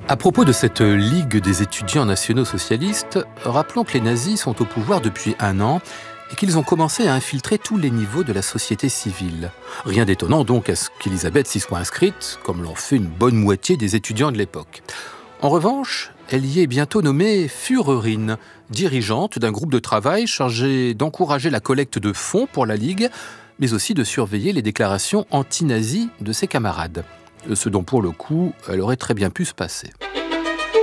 À propos de cette Ligue des étudiants nationaux socialistes, rappelons que les nazis sont au pouvoir depuis 1 an et qu'ils ont commencé à infiltrer tous les niveaux de la société civile. Rien d'étonnant donc à ce qu'Élisabeth s'y soit inscrite, comme l'ont fait une bonne moitié des étudiants de l'époque. En revanche, elle y est bientôt nommée Führerin, dirigeante d'un groupe de travail chargé d'encourager la collecte de fonds pour la Ligue, mais aussi de surveiller les déclarations anti-nazis de ses camarades. Ce dont pour le coup, elle aurait très bien pu se passer.